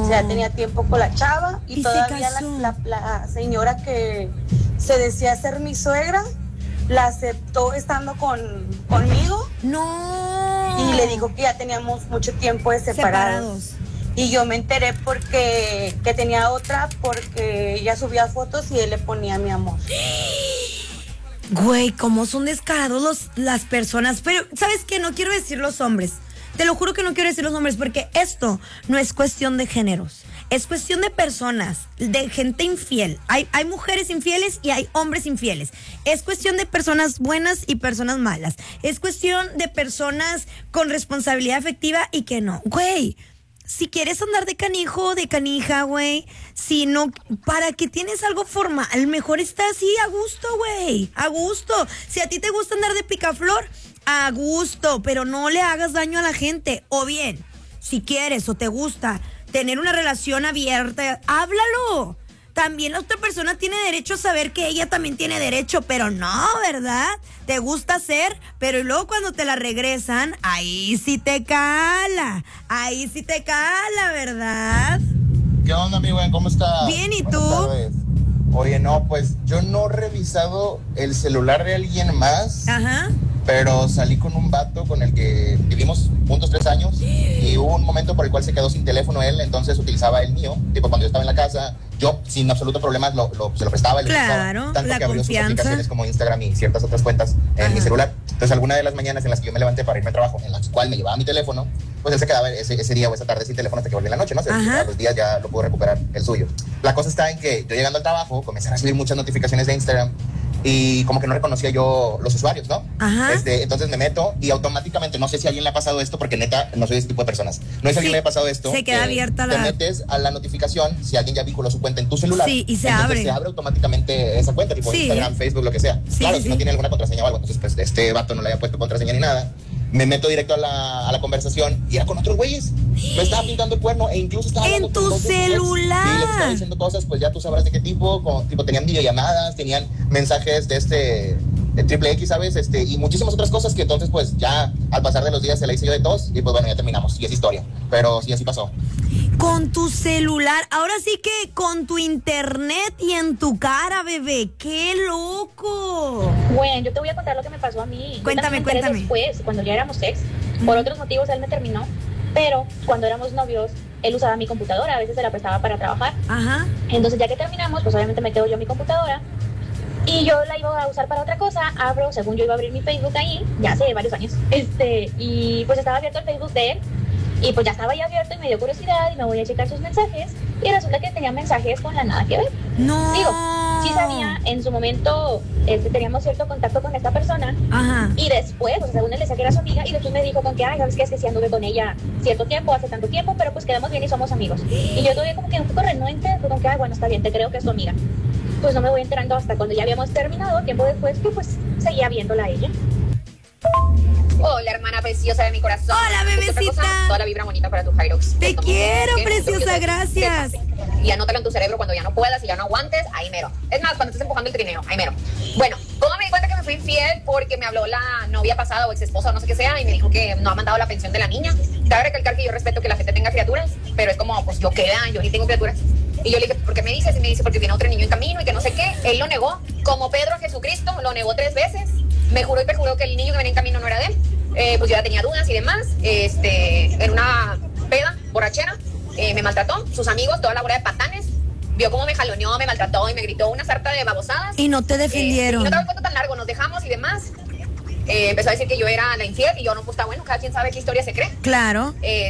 O sea, tenía tiempo con la chava y todavía la señora que se decía ser mi suegra la aceptó estando conmigo. No. Y le dijo que ya teníamos mucho tiempo de separados. Y yo me enteré porque que tenía otra, porque ella subía fotos y él le ponía mi amor. Güey, cómo son descarados las personas. Pero, ¿sabes qué? No quiero decir los hombres. Te lo juro que no quiero decir los hombres, porque esto no es cuestión de géneros. Es cuestión de personas, de gente infiel. Hay mujeres infieles y hay hombres infieles. Es cuestión de personas buenas y personas malas. Es cuestión de personas con responsabilidad afectiva y que no. Güey, si quieres andar de canijo, de canija, güey, si no, ¿para qué tienes algo formal? Mejor está así, a gusto, güey, a gusto. Si a ti te gusta andar de picaflor, a gusto, pero no le hagas daño a la gente. O bien, si quieres o te gusta tener una relación abierta, háblalo. También la otra persona tiene derecho a saber que ella también tiene derecho, pero no, ¿verdad? Te gusta hacer, pero luego cuando te la regresan, ahí sí te cala, ¿verdad? ¿Qué onda, mi güey? ¿Cómo estás? Bien, ¿y Buenas tú? tardes. Oye, no, pues yo no he revisado el celular de alguien más. Ajá. Pero salí con un vato con el que vivimos juntos 3 años y hubo un momento por el cual se quedó sin teléfono él, entonces utilizaba el mío, tipo cuando yo estaba en la casa, yo sin absoluto problema se lo prestaba, claro, tanto la que abrió confianza. sus aplicaciones como Instagram y ciertas otras cuentas en mi celular. Entonces alguna de las mañanas en las que yo me levanté para irme al trabajo, en las cuales me llevaba mi teléfono, pues él se quedaba ese día o esa tarde sin teléfono hasta que volví en la noche, ¿no? A los días ya lo pudo recuperar el suyo. La cosa está en que yo llegando al trabajo comencé a recibir muchas notificaciones de Instagram y como que no reconocía yo los usuarios, ¿no? Entonces me meto y automáticamente, no sé si a alguien le ha pasado esto, porque neta, no soy ese tipo de personas. No sé si a alguien le ha pasado esto. Se queda abierta Te metes a la notificación, si alguien ya vinculó su cuenta en tu celular. Sí, y se abre. Se abre automáticamente esa cuenta, tipo Instagram, Facebook, lo que sea. Claro, si no tiene alguna contraseña o algo, entonces pues este vato no le había puesto contraseña ni nada. Me meto directo a la conversación y era con otros güeyes. Me estaba pintando el cuerno e incluso estaba hablando en con tu dos celular. Sí, les estaba diciendo cosas, pues ya tú sabrás de qué tipo. Tipo tenían videollamadas, tenían mensajes de triple X, ¿sabes? Y muchísimas otras cosas que entonces pues ya al pasar de los días se la hice yo de tos y pues bueno, ya terminamos. Y es historia. Pero sí, así pasó. Con tu celular, ahora sí que con tu internet y en tu cara, bebé. ¡Qué loco! Bueno, yo te voy a contar lo que me pasó a mí. Cuéntame. Después, cuando ya éramos ex, por otros motivos él me terminó, pero cuando éramos novios, él usaba mi computadora, a veces se la prestaba para trabajar. Ajá. Entonces ya que terminamos, pues obviamente me quedo yo mi computadora y yo la iba a usar para otra cosa. Abro, según yo iba a abrir mi Facebook ahí, ya hace varios años, y pues estaba abierto el Facebook de él. Y pues ya estaba ahí abierto y me dio curiosidad y me voy a checar sus mensajes y resulta que tenía mensajes con la nada que ver. No. Digo, sí sabía, en su momento teníamos cierto contacto con esta persona. Ajá. Y después, pues según él decía que era su amiga y después me dijo con que, ay, ¿sabes qué? Es que sí anduve con ella cierto tiempo, hace tanto tiempo, pero pues quedamos bien y somos amigos. Y yo todavía como que un poco renuente, pues con que, ay, bueno, está bien, te creo que es tu amiga. Pues no me voy enterando hasta cuando ya habíamos terminado, tiempo después, que pues seguía viéndola a ella. Hola, hermana preciosa de mi corazón. Hola, bebecita. Toda la vibra bonita para tu Hyrox. Te quiero, preciosa, gracias. Y anótalo en tu cerebro cuando ya no puedas y ya no aguantes, ahí mero. Es más, cuando estés empujando el trineo, ahí mero. Bueno, ¿cómo me di cuenta que me fui infiel? Porque me habló la novia pasada o ex esposa o no sé qué sea y me dijo que no ha mandado la pensión de la niña. Cabe recalcar que yo respeto que la gente tenga criaturas, pero es como, pues yo ni tengo criaturas. Y yo le dije, ¿por qué me dices? Y me dice, porque tiene otro niño en camino y que no sé qué. Él lo negó, como Pedro a Jesucristo, lo negó 3 veces. Me juró y perjuró que el niño que venía en camino no era de él. Pues yo ya tenía dudas y demás. En una peda, borrachera, me maltrató. Sus amigos, toda la bola de patanes. Vio cómo me jaloneó, me maltrató y me gritó una sarta de babosadas. Y no te defendieron. Y no te doy cuenta tan largo, nos dejamos y demás. Empezó a decir que yo era la infiel y yo no, pues está bueno, cada quien sabe qué historia se cree. Claro.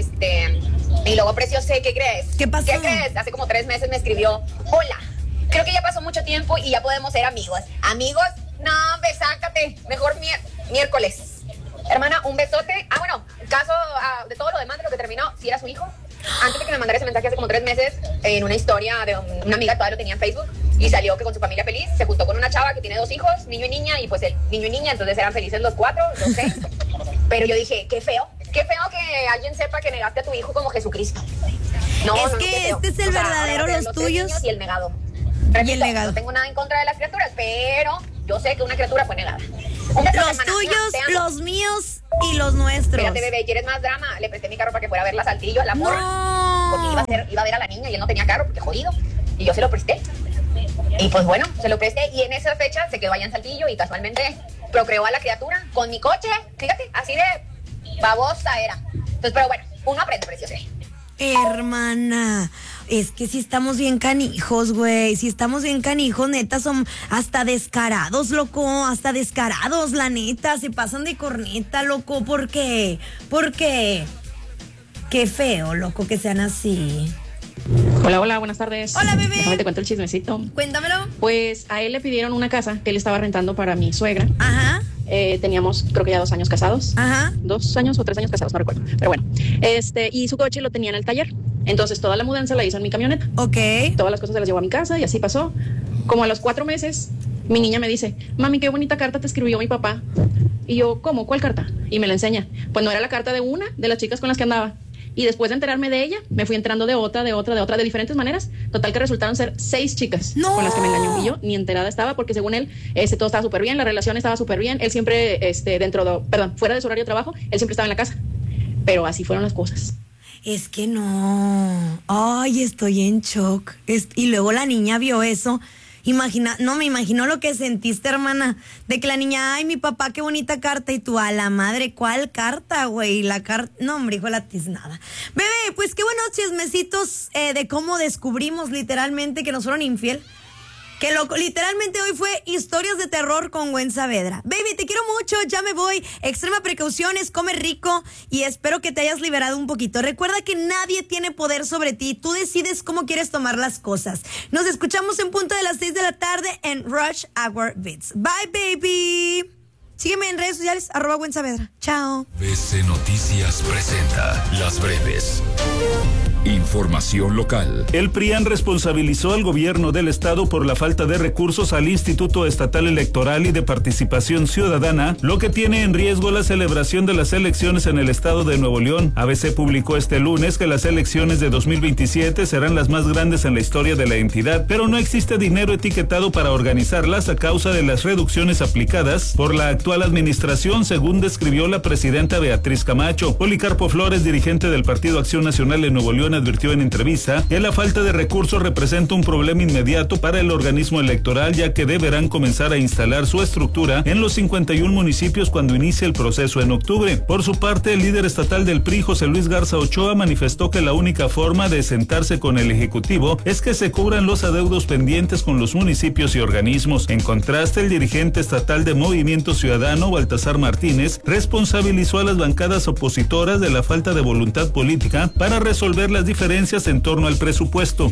Y luego, preciosa, ¿qué crees? ¿Qué pasó? ¿Qué crees? Hace como 3 meses me escribió, hola, creo que ya pasó mucho tiempo y ya podemos ser amigos. ¿Amigos? No, hombre, sácate. Mejor miércoles. Hermana, un besote. Bueno, caso de todo lo demás de lo que terminó, si era su hijo. Antes de que me mandara ese mensaje hace como 3 meses, en una historia de una amiga, todavía lo tenía en Facebook, y salió que con su familia feliz, se juntó con una chava que tiene 2 hijos, niño y niña, y pues el niño y niña, entonces eran felices los 4, los 6. Pero yo dije, qué feo que alguien sepa que negaste a tu hijo como Jesucristo. Es que este es el verdadero, los tuyos. Y el negado. Y el negado. No tengo nada en contra de las criaturas, pero yo sé que una criatura fue negada. Los tuyos, los míos y los nuestros. Espérate, bebé, ¿quieres más drama? Le presté mi carro para que fuera a ver la Saltillo, al amor. No. porque iba a ver a la niña y él no tenía carro porque jodido. Y yo se lo presté. Y pues bueno, se lo presté y en esa fecha se quedó allá en Saltillo y casualmente procreó a la criatura con mi coche. Fíjate, así de babosa era. Entonces, pero bueno, uno aprende, preciosa. Hermana, es que si estamos bien canijos, güey. Si estamos bien canijos, neta, son hasta descarados, loco. Hasta descarados, la neta. Se pasan de corneta, loco. ¿Por qué? ¿Por qué? Qué feo, loco, que sean así. Hola, buenas tardes. Hola, bebé. Déjame te cuento el chismecito. Cuéntamelo. Pues a él le pidieron una casa que él estaba rentando para mi suegra. Ajá. Teníamos, creo que ya 2 años casados. Ajá. 2 años o 3 años casados, no recuerdo. Pero bueno, y su coche lo tenía en el taller. Entonces toda la mudanza la hizo en mi camioneta. Ok. Todas las cosas se las llevó a mi casa y así pasó. Como a los 4 meses, mi niña me dice, mami, qué bonita carta te escribió mi papá. Y yo, ¿cómo? ¿Cuál carta? Y me la enseña. Pues no era la carta de una de las chicas con las que andaba. Y después de enterarme de ella, me fui enterando de otra, de diferentes maneras. Total que resultaron ser 6 chicas con las que me engañó. Y yo ni enterada estaba porque según él, todo estaba súper bien, la relación estaba súper bien. Él siempre, fuera de su horario de trabajo, él siempre estaba en la casa. Pero así fueron las cosas. Es que no. Ay, estoy en shock. Y luego la niña vio eso. Me imagino lo que sentiste, hermana, de que la niña, ay, mi papá, qué bonita carta, y tú, a la madre, ¿cuál carta, güey? La carta, no, hombre, hijo de la tiznada. Bebé, pues qué buenos chismecitos de cómo descubrimos literalmente que nos fueron infiel. Que literalmente hoy fue historias de terror con Gwen Saavedra. Baby, te quiero mucho, ya me voy. Extrema precauciones, come rico y espero que te hayas liberado un poquito. Recuerda que nadie tiene poder sobre ti. Tú decides cómo quieres tomar las cosas. Nos escuchamos en punto de las 6 de la tarde en Rush Hour Beats. Bye, baby. Sígueme en redes sociales, @Gwen Saavedra. Chao. BC Noticias presenta Las Breves. Información local. El PRIAN responsabilizó al gobierno del estado por la falta de recursos al Instituto Estatal Electoral y de Participación Ciudadana, lo que tiene en riesgo la celebración de las elecciones en el estado de Nuevo León. ABC publicó este lunes que las elecciones de 2027 serán las más grandes en la historia de la entidad, pero no existe dinero etiquetado para organizarlas a causa de las reducciones aplicadas por la actual administración, según describió la presidenta Beatriz Camacho. Policarpo Flores, dirigente del Partido Acción Nacional en Nuevo León, advirtió en entrevista que la falta de recursos representa un problema inmediato para el organismo electoral, ya que deberán comenzar a instalar su estructura en los 51 municipios cuando inicie el proceso en octubre. Por su parte, el líder estatal del PRI, José Luis Garza Ochoa, manifestó que la única forma de sentarse con el Ejecutivo es que se cubran los adeudos pendientes con los municipios y organismos. En contraste, el dirigente estatal de Movimiento Ciudadano, Baltasar Martínez, responsabilizó a las bancadas opositoras de la falta de voluntad política para resolver las diferencias en torno al presupuesto.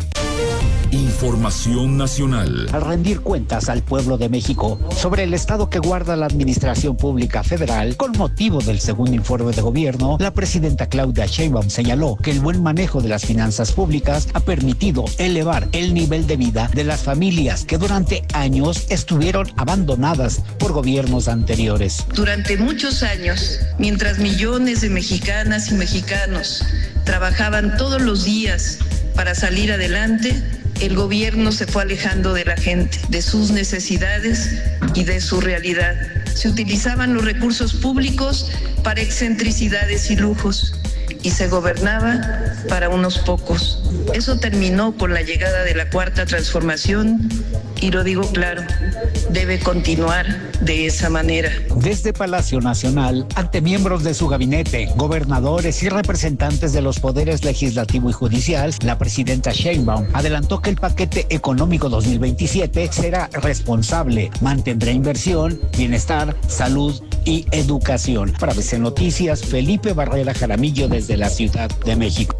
Información nacional. Al rendir cuentas al pueblo de México sobre el estado que guarda la Administración Pública Federal con motivo del segundo informe de gobierno, la presidenta Claudia Sheinbaum señaló que el buen manejo de las finanzas públicas ha permitido elevar el nivel de vida de las familias que durante años estuvieron abandonadas por gobiernos anteriores. Durante muchos años, mientras millones de mexicanas y mexicanos trabajaban todos los días para salir adelante, el gobierno se fue alejando de la gente, de sus necesidades y de su realidad. Se utilizaban los recursos públicos para excentricidades y lujos y se gobernaba para unos pocos. Eso terminó con la llegada de la Cuarta Transformación y lo digo claro, debe continuar de esa manera. Desde Palacio Nacional, ante miembros de su gabinete, gobernadores y representantes de los poderes legislativo y judicial, la presidenta Sheinbaum adelantó que el paquete económico 2027 será responsable, mantendrá inversión, bienestar, salud y educación. Para ABC Noticias, Felipe Barrera Jaramillo desde la Ciudad de México.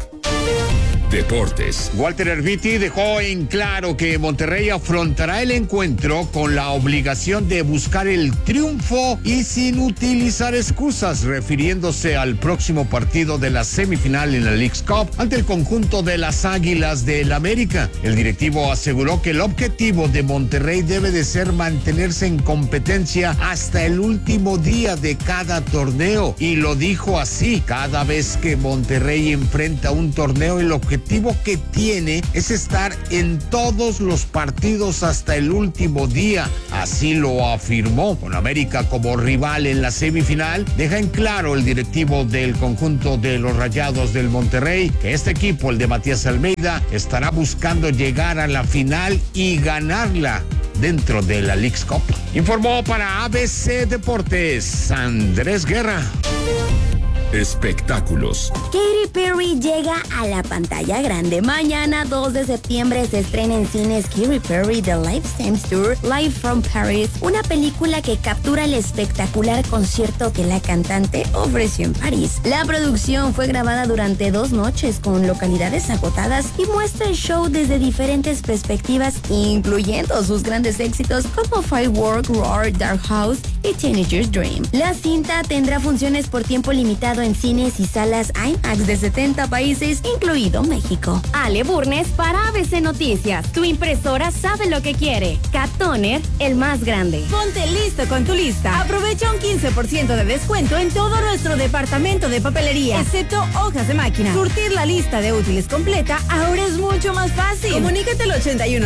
Deportes. Walter Erviti dejó en claro que Monterrey afrontará el encuentro con la obligación de buscar el triunfo y sin utilizar excusas, refiriéndose al próximo partido de la semifinal en la Leagues Cup ante el conjunto de las Águilas del América. El directivo aseguró que el objetivo de Monterrey debe de ser mantenerse en competencia hasta el último día de cada torneo, y lo dijo así: cada vez que Monterrey enfrenta un torneo, el objetivo objetivo que tiene es estar en todos los partidos hasta el último día. Así lo afirmó. Con América como rival en la semifinal, deja en claro el directivo del conjunto de los Rayados del Monterrey que este equipo, el de Matías Almeida, estará buscando llegar a la final y ganarla dentro de la Leagues Cup. Informó para ABC Deportes Andrés Guerra. Espectáculos. Katy Perry llega a la pantalla grande. Mañana 2 de septiembre se estrena en cines Katy Perry The Lifetime Tour Live from Paris, una película que captura el espectacular concierto que la cantante ofreció en París. La producción fue grabada durante 2 noches con localidades agotadas y muestra el show desde diferentes perspectivas, incluyendo sus grandes éxitos como Firework, Roar, Dark House y Teenager's Dream. La cinta tendrá funciones por tiempo limitado en cines y salas IMAX de 70 países, incluido México. Ale Burnes para ABC Noticias. Tu impresora sabe lo que quiere. Cat Toner, el más grande. Ponte listo con tu lista. Aprovecha un 15% de descuento en todo nuestro departamento de papelería, excepto hojas de máquina. Surtir la lista de útiles completa ahora es mucho más fácil. Comunícate al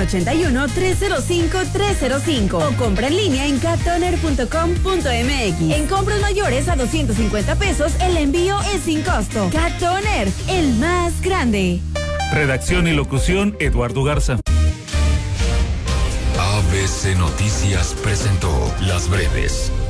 8181-305-305 o compra en línea en cattoner.com.mx. En compras mayores a 250 pesos, el envío es sin costo. Cat Toner, el más grande. Redacción y locución, Eduardo Garza. ABC Noticias presentó Las Breves.